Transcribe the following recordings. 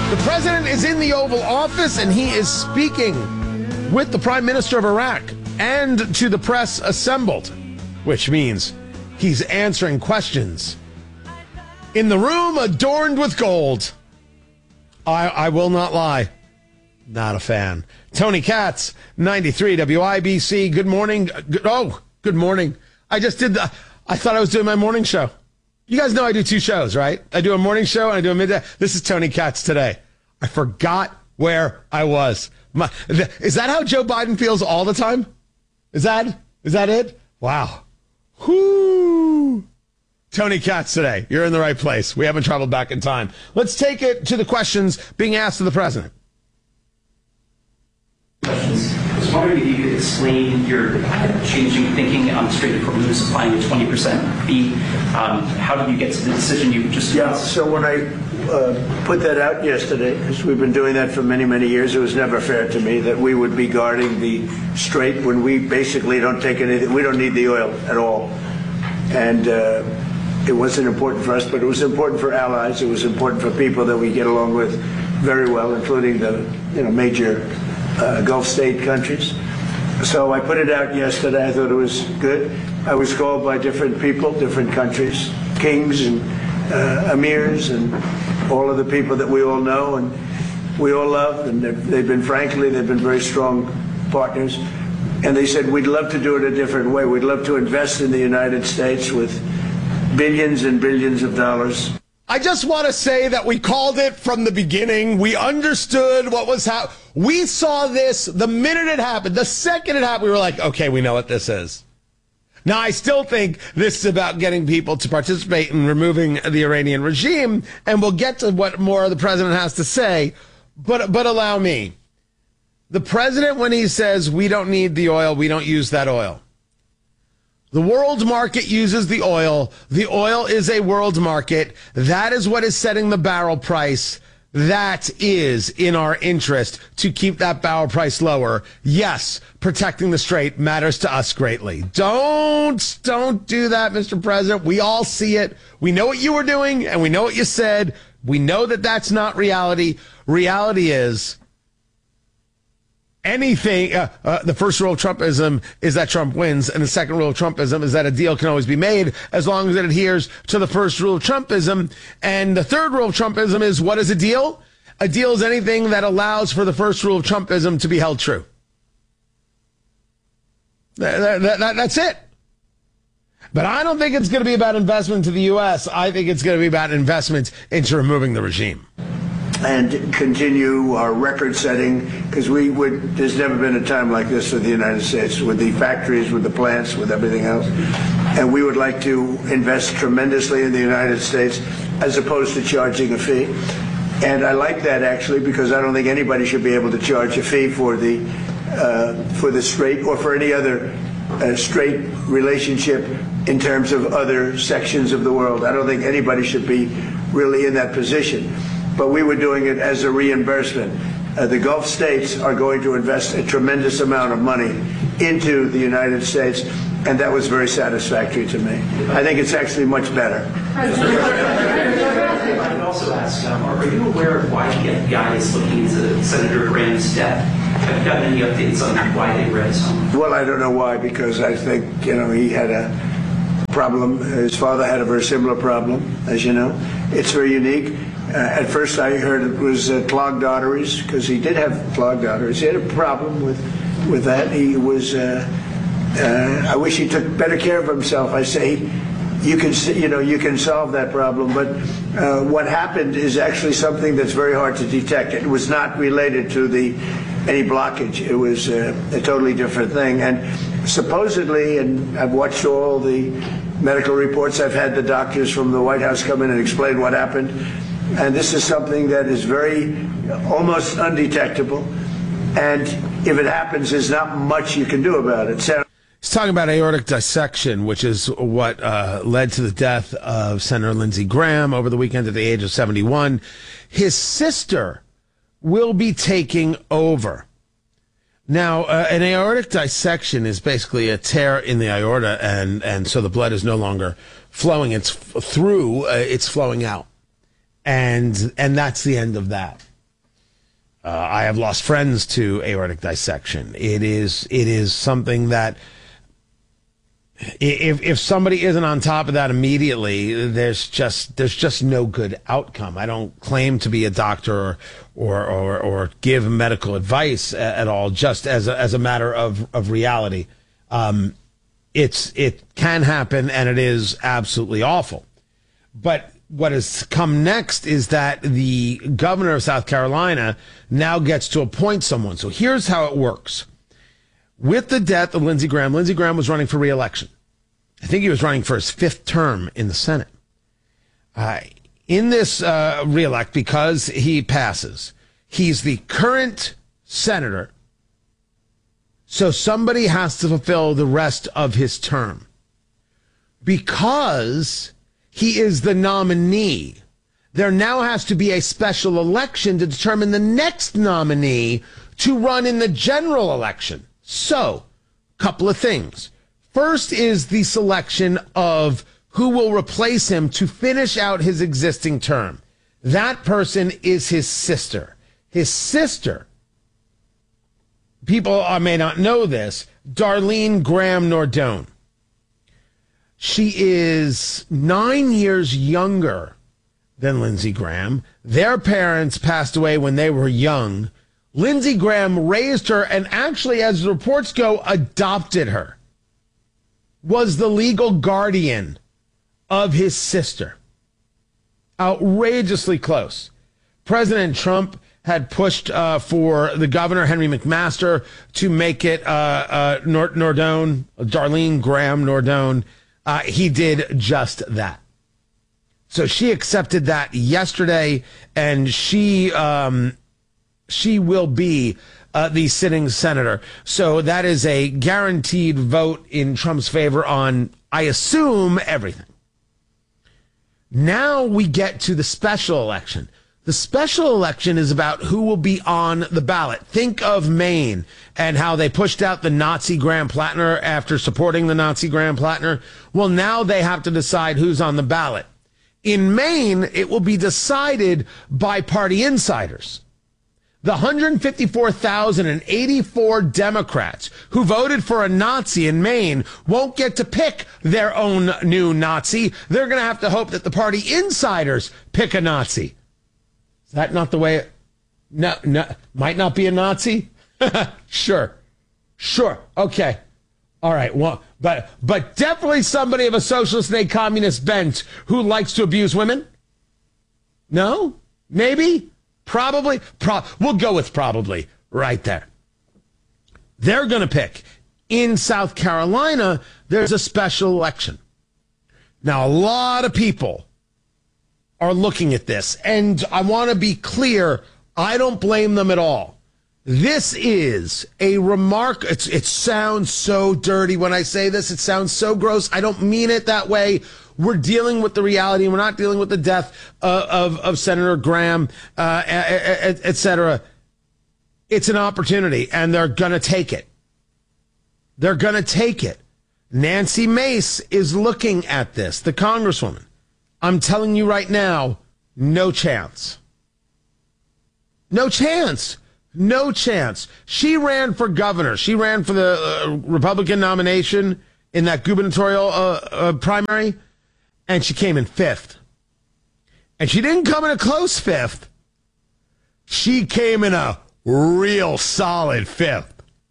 The president is in the Oval Office, and he is speaking with the Prime Minister of Iraq and to the press assembled, which means he's answering questions in the room adorned with gold. I will not lie. Not a fan. Tony Katz, 93 WIBC. Good morning. Good morning. I thought I was doing my morning show. You guys know I do two shows, right? I do a morning show and I do a midday. This is Tony Katz today. I forgot where I was. Is that how Joe Biden feels all the time? Is that it? Wow. Whoo. Tony Katz today. You're in the right place. We haven't traveled back in time. Let's take it to the questions being asked of the president. I was wondering if you could explain your changing thinking on Strait of Hormuz applying a 20% fee. How did you get to the decision you just announced? So when I put that out yesterday, because we've been doing that for many, many years, it was never fair to me that we would be guarding the Strait when we basically don't take anything. We don't need the oil at all. And it wasn't important for us, but it was important for allies. It was important for people that we get along with very well, including the major Gulf state countries. So I put it out yesterday. I thought it was good. I was called by different people, different countries, kings and emirs and all of the people that we all know and we all love. And they've been very strong partners. And they said, we'd love to do it a different way. We'd love to invest in the United States with billions and billions of dollars. I just want to say that we called it from the beginning. We understood what was happening. We saw this the minute it happened. The second it happened, we were like, okay, we know what this is. Now, I still think this is about getting people to participate in removing the Iranian regime, and we'll get to what more the president has to say. But allow me. The president, when he says we don't need the oil, we don't use that oil. The world market uses the oil. The oil is a world market. That is what is setting the barrel price. That is in our interest to keep that barrel price lower. Yes, protecting the Strait matters to us greatly. Don't do that, Mr. President. We all see it. We know what you were doing and we know what you said. We know that that's not reality. Reality is anything, the first rule of Trumpism is that Trump wins, and the second rule of Trumpism is that a deal can always be made as long as it adheres to the first rule of Trumpism. And the third rule of Trumpism is, what is a deal? A deal is anything that allows for the first rule of Trumpism to be held true. That's it. But I don't think it's going to be about investment to the U.S. I think it's going to be about investment into removing the regime. And continue our record setting, because there's never been a time like this for the United States, with the factories, with the plants, with everything else. And we would like to invest tremendously in the United States as opposed to charging a fee. And I like that, actually, because I don't think anybody should be able to charge a fee for the Strait or for any other Strait relationship in terms of other sections of the world. I don't think anybody should be really in that position. But we were doing it as a reimbursement. The Gulf states are going to invest a tremendous amount of money into the United States, and that was very satisfactory to me. I think it's actually much better. I would also ask, are you aware of why the FBI is looking into Senator Graham's death? Have you got any updates on why they read some? Well, I don't know why, because I think, he had a problem. His father had a very similar problem, as you know. It's very unique. At first I heard it was clogged arteries, because he did have clogged arteries. He had a problem with that. He was, I wish he took better care of himself. I say, you can solve that problem, but what happened is actually something that's very hard to detect. It was not related to any blockage. It was a totally different thing. And supposedly, and I've watched all the medical reports, I've had the doctors from the White House come in and explain what happened. And this is something that is almost undetectable. And if it happens, there's not much you can do about it. He's talking about aortic dissection, which is what led to the death of Senator Lindsey Graham over the weekend at the age of 71. His sister will be taking over. Now, an aortic dissection is basically a tear in the aorta, and so the blood is no longer flowing. It's flowing out. And that's the end of that. I have lost friends to aortic dissection. It is something that if somebody isn't on top of that immediately, there's just no good outcome. I don't claim to be a doctor or give medical advice at all, just as a matter of reality. It can happen, and it is absolutely awful. But what has come next is that the governor of South Carolina now gets to appoint someone. So here's how it works. With the death of Lindsey Graham was running for re-election. I think he was running for his 5th term in the Senate. In this re-elect, because he passes, he's the current senator, so somebody has to fulfill the rest of his term. Because he is the nominee, there now has to be a special election to determine the next nominee to run in the general election. So, couple of things. First is the selection of who will replace him to finish out his existing term. That person is his sister. His sister, people may not know this, Darlene Graham Nordone. She is 9 years younger than Lindsey Graham. Their parents passed away when they were young. Lindsey Graham raised her and actually, as the reports go, adopted her. Was the legal guardian of his sister. Outrageously close. President Trump had pushed for the governor, Henry McMaster, to make it Nordone, Darlene Graham Nordone. He did just that. So she accepted that yesterday, and she will be the sitting senator. So that is a guaranteed vote in Trump's favor on, I assume, everything. Now we get to the special election. The special election is about who will be on the ballot. Think of Maine and how they pushed out the Nazi Graham Plattner after supporting the Nazi Graham Plattner. Well, now they have to decide who's on the ballot. In Maine, it will be decided by party insiders. The 154,084 Democrats who voted for a Nazi in Maine won't get to pick their own new Nazi. They're going to have to hope that the party insiders pick a Nazi. Is that not the way it... No, might not be a Nazi? Sure. Okay. All right. Well, but definitely somebody of a socialist and a communist bent who likes to abuse women? No? Maybe? Probably? We'll go with probably right there. They're going to pick. In South Carolina, there's a special election. Now, a lot of people are looking at this, and I want to be clear, I don't blame them at all. This is a it sounds so dirty when I say this. It sounds so gross. I don't mean it that way. We're dealing with the reality. We're not dealing with the death of Senator Graham, et cetera. It's an opportunity, and they're going to take it. They're going to take it. Nancy Mace is looking at this, the congresswoman. I'm telling you right now, no chance. No chance. No chance. She ran for governor. She ran for the Republican nomination in that gubernatorial primary, and she came in 5th. And she didn't come in a close 5th. She came in a real solid 5th.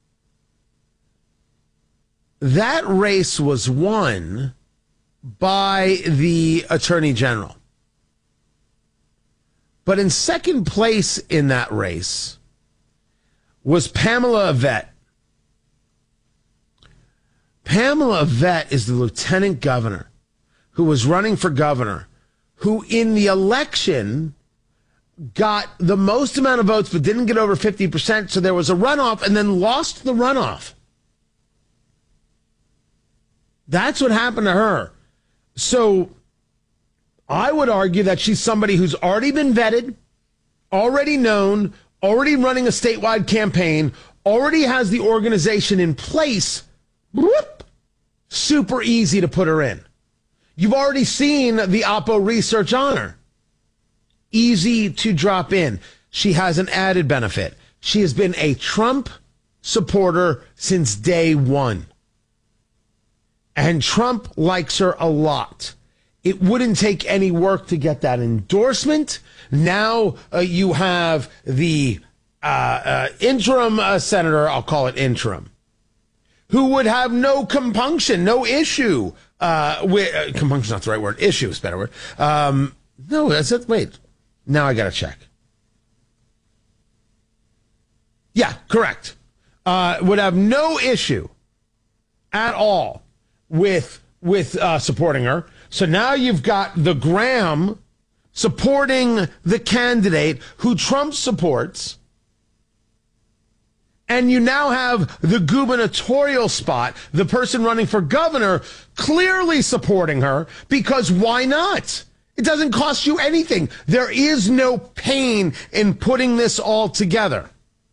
That race was won by the Attorney General. But in second place in that race was Pamela Yvette. Pamela Yvette is the lieutenant governor who was running for governor, who in the election got the most amount of votes but didn't get over 50%, so there was a runoff and then lost the runoff. That's what happened to her. So I would argue that she's somebody who's already been vetted, already known, already running a statewide campaign, already has the organization in place. Whoop, super easy to put her in. You've already seen the Oppo research on her. Easy to drop in. she has an added benefit. She has been a Trump supporter since day one. And Trump likes her a lot. It wouldn't take any work to get that endorsement. Now you have the interim senator, I'll call it interim, who would have no compunction, no issue with compunction's not the right word. Issue is a better word. No, that's it. Wait, now I got to check. Yeah, correct. Would have no issue at all with supporting her. So now you've got the Graham supporting the candidate who Trump supports. And you now have the gubernatorial spot, the person running for governor, clearly supporting her, because why not? It doesn't cost you anything. There is no pain in putting this all together.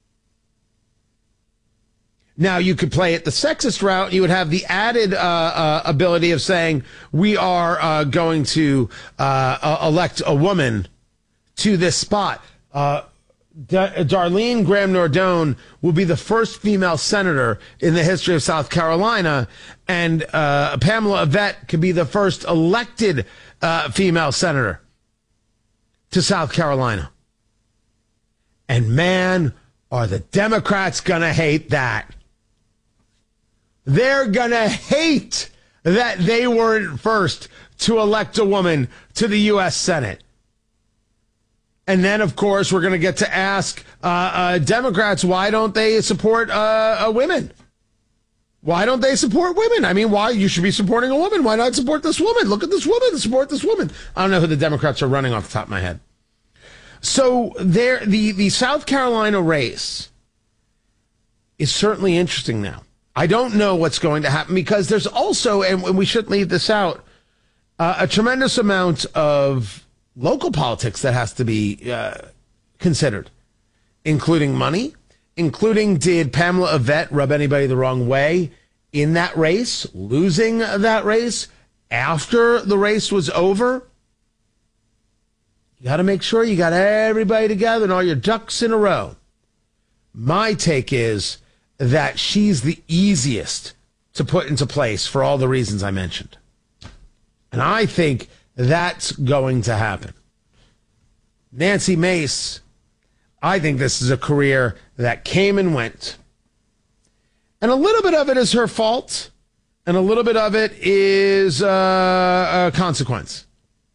Now, you could play it the sexist route. You would have the added ability of saying, we are going to elect a woman to this spot. Darlene Graham-Nardone will be the first female senator in the history of South Carolina, and Pamela Yvette could be the first elected female senator to South Carolina. And man, are the Democrats going to hate that. They're going to hate that they weren't first to elect a woman to the U.S. Senate. And then, of course, we're going to get to ask Democrats, why don't they support women? Why don't they support women? I mean, why? You should be supporting a woman. Why not support this woman? Look at this woman. Support this woman. I don't know who the Democrats are running off the top of my head. So there, the South Carolina race is certainly interesting now. I don't know what's going to happen because there's also, and we shouldn't leave this out, a tremendous amount of local politics that has to be considered, including money, including did Pamela Yvette rub anybody the wrong way in that race, losing that race after the race was over? You got to make sure you got everybody together and all your ducks in a row. My take is that she's the easiest to put into place for all the reasons I mentioned. And I think that's going to happen. Nancy Mace, I think this is a career that came and went. And a little bit of it is her fault, and a little bit of it is a consequence.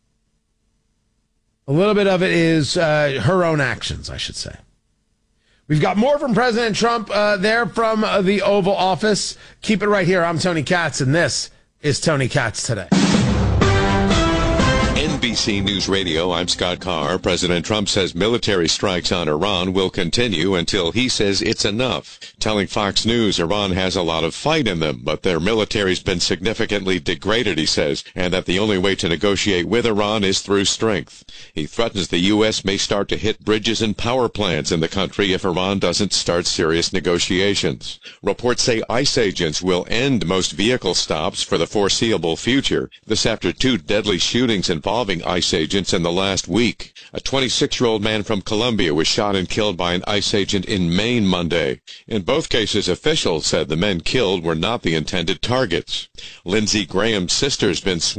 A little bit of it is her own actions, I should say. We've got more from President Trump there from the Oval Office. Keep it right here. I'm Tony Katz, and this is Tony Katz Today. NBC News Radio, I'm Scott Carr. President Trump says military strikes on Iran will continue until he says it's enough. Telling Fox News Iran has a lot of fight in them, but their military's been significantly degraded, he says, and that the only way to negotiate with Iran is through strength. He threatens the U.S. may start to hit bridges and power plants in the country if Iran doesn't start serious negotiations. Reports say ICE agents will end most vehicle stops for the foreseeable future. This after two deadly shootings involving ICE agents in the last week. A 26-year-old man from Colombia was shot and killed by an ICE agent in Maine Monday. In both cases, officials said the men killed were not the intended targets. Lindsey Graham's sister's been